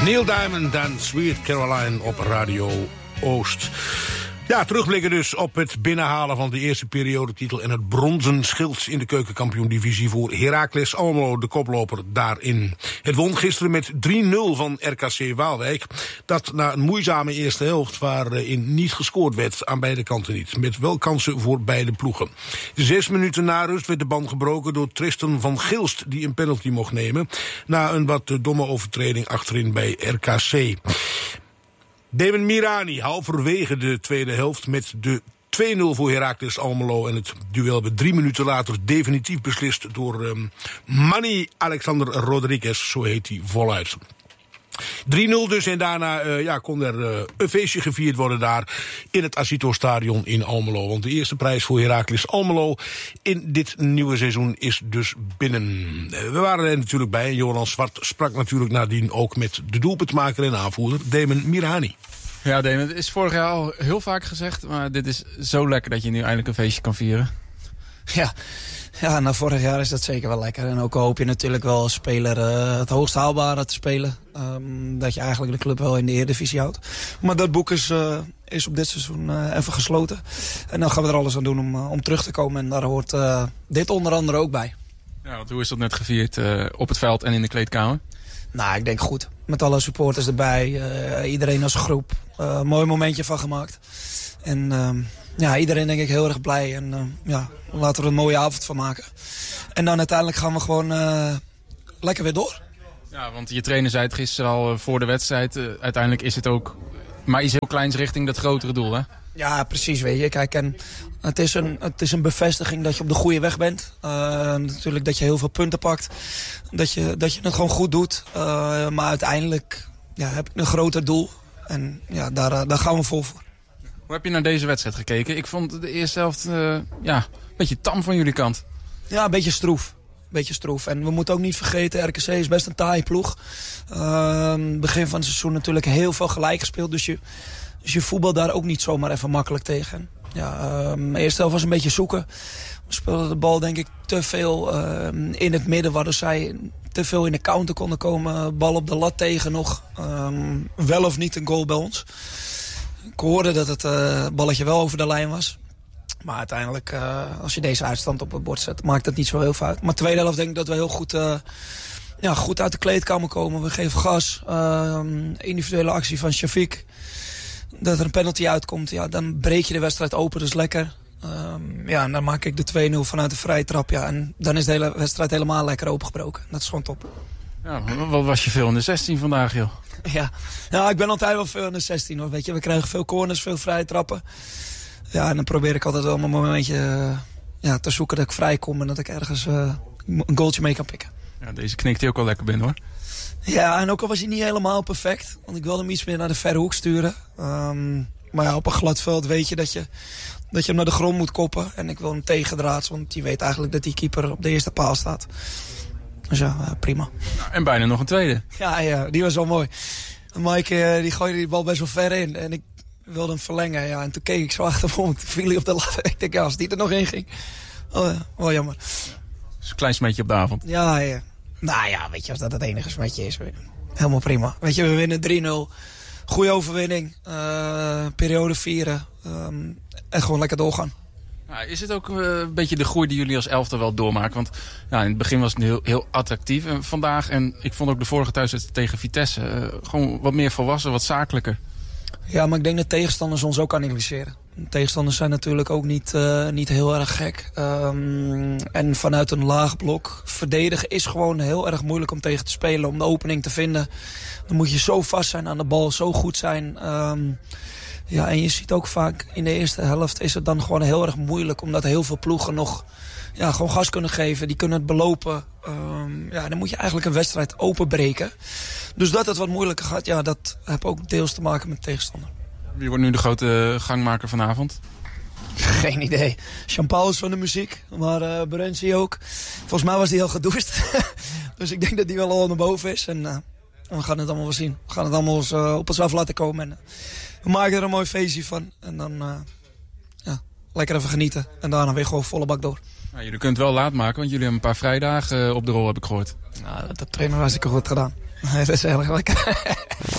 Neil Diamond en Sweet Caroline op Radio Oost. Ja, terugblikken dus op het binnenhalen van de eerste periodetitel en het bronzen schild in de keukenkampioen-divisie voor Heracles Almelo, de koploper daarin. Het won gisteren met 3-0 van RKC Waalwijk, dat na een moeizame eerste helft waarin niet gescoord werd, aan beide kanten niet, met wel kansen voor beide ploegen. 6 minuten na rust werd de band gebroken door Tristan van Gilst, die een penalty mocht nemen na een wat domme overtreding achterin bij RKC. Damon Mirani halverwege de tweede helft met de 2-0 voor Heracles Almelo. En het duel werd 3 minuten later definitief beslist door Manny Alexander Rodriguez, zo heet hij voluit. 3-0 dus en daarna kon er een feestje gevierd worden daar in het Azito-stadion in Almelo. Want de eerste prijs voor Heracles Almelo in dit nieuwe seizoen is dus binnen. We waren er natuurlijk bij en Joran Zwart sprak natuurlijk nadien ook met de doelpuntmaker en aanvoerder Damon Mirani. Ja, Damon, het is vorig jaar al heel vaak gezegd, maar dit is zo lekker dat je nu eindelijk een feestje kan vieren. Ja, na vorig jaar is dat zeker wel lekker. En ook hoop je natuurlijk wel als speler het hoogst haalbare te spelen. Dat je eigenlijk de club wel in de Eredivisie houdt. Maar dat boek is op dit seizoen even gesloten. En dan gaan we er alles aan doen om terug te komen. En daar hoort dit onder andere ook bij. Ja, want hoe is dat net gevierd op het veld en in de kleedkamer? Nou, ik denk goed. Met alle supporters erbij. Iedereen als groep. Mooi momentje van gemaakt. En iedereen denk ik heel erg blij. En laten we er een mooie avond van maken. En dan uiteindelijk gaan we gewoon lekker weer door. Ja, want je trainer zei het gisteren al voor de wedstrijd. Uiteindelijk is het ook maar iets heel kleins richting dat grotere doel, hè? Ja, precies, weet je. Kijk, en het is een bevestiging dat je op de goede weg bent. Natuurlijk dat je heel veel punten pakt. Dat je het gewoon goed doet. Maar uiteindelijk heb ik een groter doel. En daar gaan we vol voor. Hoe heb je naar deze wedstrijd gekeken? Ik vond de eerste helft een beetje tam van jullie kant. Ja, een beetje stroef. En we moeten ook niet vergeten, RKC is best een taaie ploeg. Begin van het seizoen natuurlijk heel veel gelijk gespeeld. Dus je voetbal daar ook niet zomaar even makkelijk tegen. De eerste helft was een beetje zoeken. We speelden de bal denk ik te veel in het midden, waardoor zij te veel in de counter konden komen. Bal op de lat tegen nog. Wel of niet een goal bij ons. Ik hoorde dat het balletje wel over de lijn was. Maar uiteindelijk, als je deze uitstand op het bord zet, maakt het niet zo heel veel uit. Maar tweede helft denk ik dat we heel goed uit de kleedkamer komen. We geven gas. Individuele actie van Shafiq. Dat er een penalty uitkomt, dan breek je de wedstrijd open. Dus lekker. En dan maak ik de 2-0 vanuit de vrije trap. Ja, en dan is de hele wedstrijd helemaal lekker opengebroken. Dat is gewoon top. Ja, wat was je veel in de 16 vandaag, joh? Ja, ik ben altijd wel veel in de 16, hoor. Weet je, we krijgen veel corners, veel vrije trappen. Ja, en dan probeer ik altijd wel een momentje te zoeken dat ik vrij kom en dat ik ergens een goaltje mee kan pikken. Ja, deze knikt hij ook wel lekker binnen, hoor. Ja, en ook al was hij niet helemaal perfect. Want ik wilde hem iets meer naar de verre hoek sturen. Maar op een glad veld weet je dat je hem naar de grond moet koppen. En ik wil hem tegendraads, want je weet eigenlijk dat die keeper op de eerste paal staat. Dus prima. Nou, en bijna nog een tweede. Ja, die was wel mooi. Mike die gooide die bal best wel ver in. En ik wilde hem verlengen. Ja, en toen keek ik zo achterom. Toen viel hij op de lat. Ik denk, als die er nog in ging. Wel jammer. Dus een klein smetje op de avond. Ja. Nou ja, weet je, als dat het enige smetje is. Helemaal prima. Weet je, we winnen 3-0. Goeie overwinning. Periode vieren. En gewoon lekker doorgaan. Ja, is het ook een beetje de groei die jullie als elftal wel doormaken? Want in het begin was het heel, heel attractief. En vandaag, en ik vond ook de vorige thuiswedstrijd tegen Vitesse, gewoon wat meer volwassen, wat zakelijker. Ja, maar ik denk dat tegenstanders ons ook analyseren. Tegenstanders zijn natuurlijk ook niet heel erg gek. En vanuit een laag blok verdedigen is gewoon heel erg moeilijk om tegen te spelen. Om de opening te vinden. Dan moet je zo vast zijn aan de bal, zo goed zijn. En je ziet ook vaak in de eerste helft is het dan gewoon heel erg moeilijk. Omdat heel veel ploegen nog gewoon gas kunnen geven. Die kunnen het belopen. Dan moet je eigenlijk een wedstrijd openbreken. Dus dat het wat moeilijker gaat, dat heeft ook deels te maken met de tegenstander. Wie wordt nu de grote gangmaker vanavond? Geen idee. Jean-Paul is van de muziek, maar Berenzi ook. Volgens mij was hij heel gedoucht. Dus ik denk dat hij wel al naar boven is. En we gaan het allemaal wel zien. We gaan het allemaal op ons af laten komen. En we maken er een mooi feestje van. En dan lekker even genieten. En daarna weer gewoon volle bak door. Nou, jullie kunnen het wel laat maken, want jullie hebben een paar vrijdagen op de rol, heb ik gehoord. Nou, dat trainen we hartstikke goed gedaan. Dat is heel erg lekker.